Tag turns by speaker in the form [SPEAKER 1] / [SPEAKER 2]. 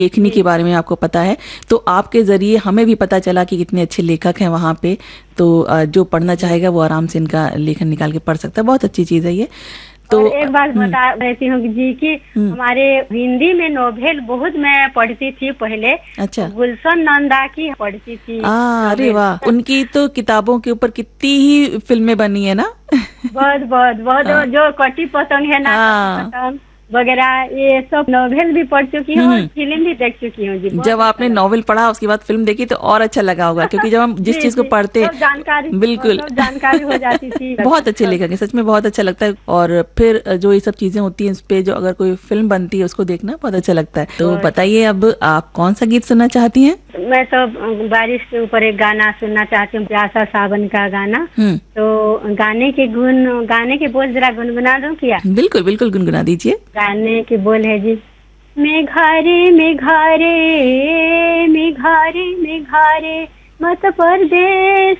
[SPEAKER 1] लेखनी के बारे में आपको पता है, तो आपके जरिए हमें भी पता चला कि कितने अच्छे लेखक हैं वहाँ पे। तो जो पढ़ना चाहेगा वो आराम से इनका लेखन निकाल के पढ़ सकता है। बहुत अच्छी चीज है ये। तो
[SPEAKER 2] और एक बात बता रहती हूँ जी कि हमारे हिंदी में नोवेल बहुत मैं पढ़ती थी पहले।
[SPEAKER 1] अच्छा।
[SPEAKER 2] गुलशन नंदा की पढ़ती थी।
[SPEAKER 1] अरे वाह, उनकी तो किताबों के ऊपर कितनी ही फिल्में बनी है ना।
[SPEAKER 2] बहुत बहुत बहुत जो कटी पतंग है ना, पतंग वगैरह, ये सब नॉवेल भी पढ़ चुकी हूँ और फिल्म भी देख चुकी हूँ जी।
[SPEAKER 1] जब आपने नॉवेल पढ़ा उसके बाद फिल्म देखी तो और अच्छा लगा होगा, क्योंकि जब हम जिस चीज को पढ़ते
[SPEAKER 2] जानकारी,
[SPEAKER 1] बिल्कुल
[SPEAKER 2] जानकारी हो जाती थी।
[SPEAKER 1] बहुत अच्छे लेखक हैं, सच में बहुत अच्छा लगता है। और फिर जो ये सब चीजें होती हैं, इस पे जो अगर कोई फिल्म बनती है उसको देखना बहुत अच्छा लगता है। तो बताइए अब आप कौन सा गीत सुनना चाहती हैं?
[SPEAKER 2] मैं तो बारिश के ऊपर एक गाना सुनना चाहती हूँ, प्यासा सावन का गाना। तो गाने के बोल जरा गुनगुना दूं क्या?
[SPEAKER 1] बिल्कुल बिल्कुल, गुनगुना दीजिए।
[SPEAKER 2] गाने के बोल है जी, मेघारे मेघारे मेघारे मेघारे मत परदेस